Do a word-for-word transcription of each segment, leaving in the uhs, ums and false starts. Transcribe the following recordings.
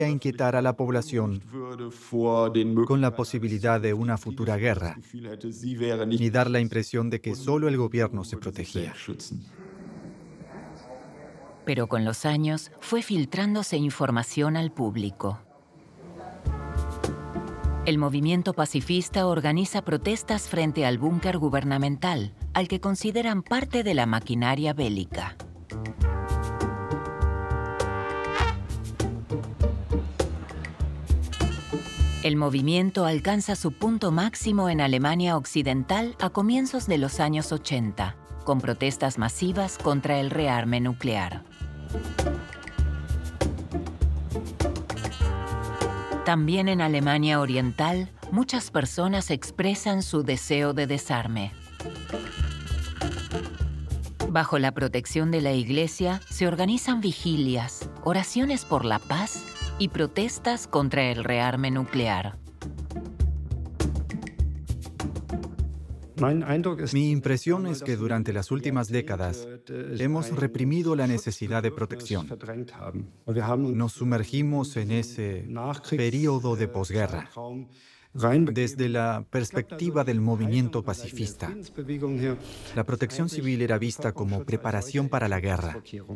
a inquietar a la población con la posibilidad de una futura guerra, ni dar la impresión de que solo el gobierno se protegía. Pero con los años fue filtrándose información al público. El movimiento pacifista organiza protestas frente al búnker gubernamental, al que consideran parte de la maquinaria bélica. El movimiento alcanza su punto máximo en Alemania Occidental a comienzos de los años ochenta, con protestas masivas contra el rearme nuclear. También en Alemania Oriental, muchas personas expresan su deseo de desarme. Bajo la protección de la Iglesia, se organizan vigilias, oraciones por la paz y protestas contra el rearme nuclear. Mi impresión es que durante las últimas décadas hemos reprimido la necesidad de protección. Nos sumergimos en ese periodo de posguerra, desde la perspectiva del movimiento pacifista. La protección civil era vista como preparación para la guerra.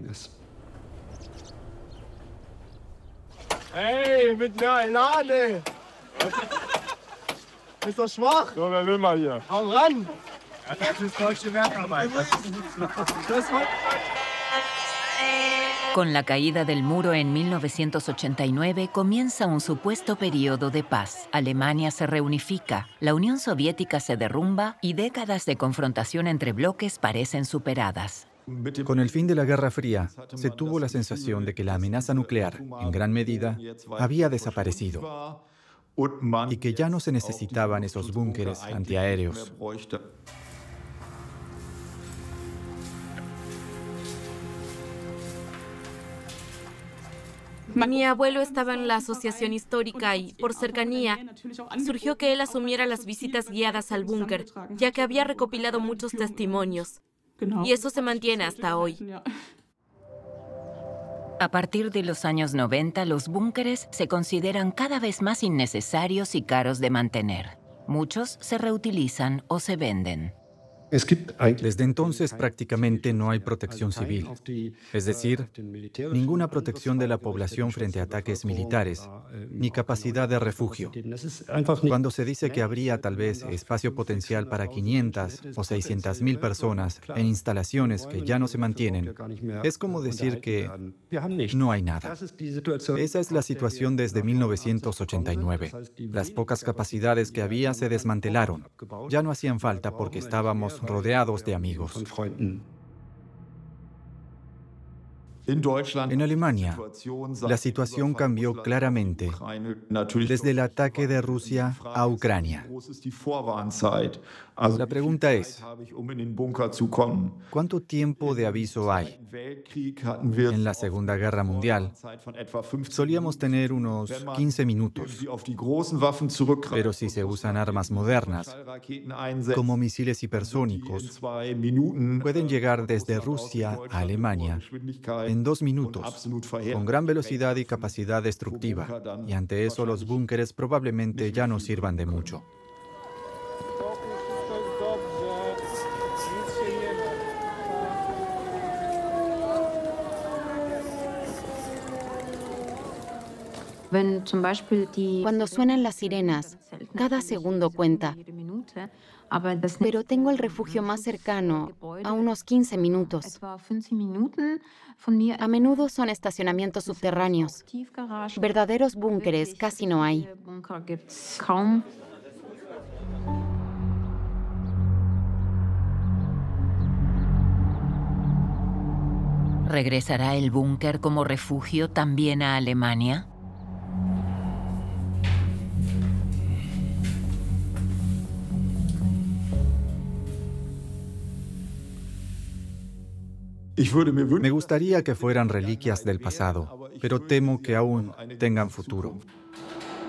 Hey, mit einer Gnade! Ist doch schwach! So, wer will mal hier? Hau ran! Das ist deutsche Werkarbeit. Das war... Con la caída del muro en mil novecientos ochenta y nueve comienza un supuesto periodo de paz. Alemania se reunifica, la Unión Soviética se derrumba y décadas de confrontación entre bloques parecen superadas. Con el fin de la Guerra Fría, se tuvo la sensación de que la amenaza nuclear, en gran medida, había desaparecido y que ya no se necesitaban esos búnkeres antiaéreos. Mi abuelo estaba en la asociación histórica y, por cercanía, surgió que él asumiera las visitas guiadas al búnker, ya que había recopilado muchos testimonios. Y eso se mantiene hasta hoy. A partir de los años noventa, los búnkeres se consideran cada vez más innecesarios y caros de mantener. Muchos se reutilizan o se venden. Desde entonces prácticamente no hay protección civil, es decir, ninguna protección de la población frente a ataques militares, ni capacidad de refugio. Cuando se dice que habría tal vez espacio potencial para quinientas o seiscientas mil personas en instalaciones que ya no se mantienen, es como decir que no hay nada. Esa es la situación desde mil novecientos ochenta y nueve. Las pocas capacidades que había se desmantelaron. Ya no hacían falta porque estábamos rodeados de amigos. En Alemania, la situación cambió claramente desde el ataque de Rusia a Ucrania. La pregunta es, ¿cuánto tiempo de aviso hay? En la Segunda Guerra Mundial, solíamos tener unos quince minutos. Pero si se usan armas modernas, como misiles hipersónicos, pueden llegar desde Rusia a Alemania en dos minutos, con gran velocidad y capacidad destructiva. Y ante eso los búnkeres probablemente ya no sirvan de mucho. Cuando suenan las sirenas, cada segundo cuenta. Pero tengo el refugio más cercano a unos quince minutos. A menudo son estacionamientos subterráneos. Verdaderos búnkeres casi no hay. ¿Regresará el búnker como refugio también a Alemania? Me gustaría que fueran reliquias del pasado, pero temo que aún tengan futuro.